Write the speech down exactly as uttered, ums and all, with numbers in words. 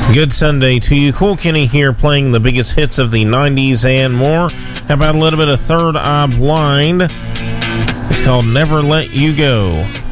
Good Sunday to you. Cool Kenny here, playing the biggest hits of the nineties and more. How about a little bit of Third Eye Blind? It's called Never Let You Go.